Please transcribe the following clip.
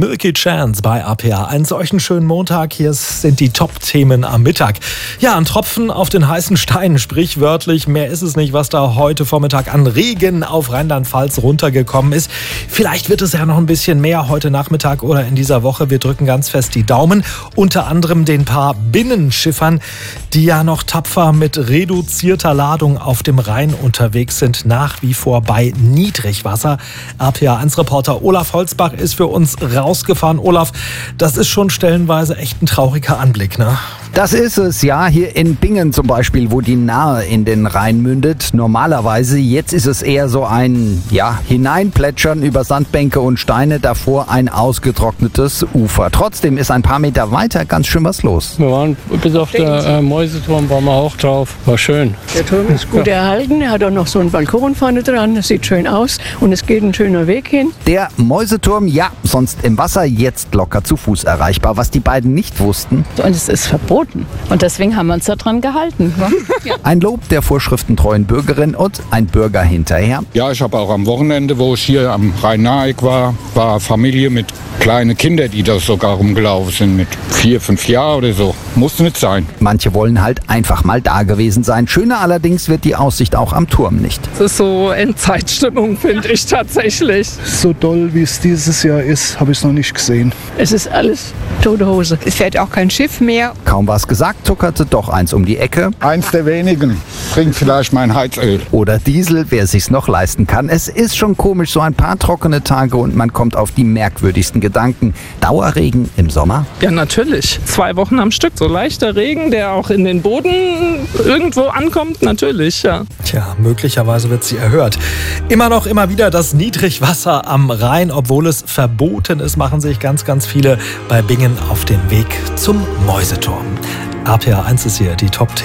Milky Chance bei RPA. Einen solchen schönen Montag. Hier sind die Top-Themen am Mittag. Ja, ein Tropfen auf den heißen Stein, sprichwörtlich. Mehr ist es nicht, was da heute Vormittag an Regen auf Rheinland-Pfalz runtergekommen ist. Vielleicht wird es ja noch ein bisschen mehr heute Nachmittag oder in dieser Woche. Wir drücken ganz fest die Daumen. Unter anderem den paar Binnenschiffern, die ja noch tapfer mit reduzierter Ladung auf dem Rhein unterwegs sind, nach wie vor bei Niedrigwasser. RPA1-Reporter Olaf Holzbach ist für uns rausgefahren. Olaf, das ist schon stellenweise echt ein trauriger Anblick, ne? Das ist es, ja. Hier in Bingen zum Beispiel, wo die Nahe in den Rhein mündet. Normalerweise, jetzt ist es eher so ein, Hineinplätschern über Sandbänke und Steine, davor ein ausgetrocknetes Ufer. Trotzdem ist ein paar Meter weiter ganz schön was los. Wir waren bis auf der Mäuseturm, waren wir auch drauf. War schön. Der Turm ist gut erhalten. Er hat auch noch so einen Balkon vorne dran. Das sieht schön aus und es geht ein schöner Weg hin. Der Mäuseturm, ja, sonst im Wasser, jetzt locker zu Fuß erreichbar. Was die beiden nicht wussten. Und es ist verboten. Und deswegen haben wir uns daran gehalten. Ja. Ein Lob der vorschriftentreuen Bürgerin und ein Bürger hinterher. Ja, ich habe auch am Wochenende, wo ich hier am Rhein-Nahe war Familie mit kleinen Kindern, die da sogar rumgelaufen sind, mit 4, 5 Jahren oder so. Muss nicht sein. Manche wollen halt einfach mal da gewesen sein. Schöner allerdings wird die Aussicht auch am Turm nicht. Das ist so Endzeitstimmung, finde ich tatsächlich. So doll, wie es dieses Jahr ist, habe ich es noch nicht gesehen. Es ist alles tote Hose. Es fährt auch kein Schiff mehr. Kaum was gesagt, tuckerte doch eins um die Ecke. Eins der wenigen. Trinkt vielleicht mein Heizöl. Oder Diesel, wer sich's noch leisten kann. Es ist schon komisch, so ein paar trockene Tage und man kommt auf die merkwürdigsten Gedanken. Dauerregen im Sommer? Ja, natürlich. 2 Wochen am Stück. So leichter Regen, der auch in den Boden irgendwo ankommt, natürlich, ja. Tja, möglicherweise wird sie erhört. Immer wieder das Niedrigwasser am Rhein. Obwohl es verboten ist, machen sich ganz, ganz viele bei Bingen auf den Weg zum Mäuseturm. RPA1 ist hier die Top-Themen.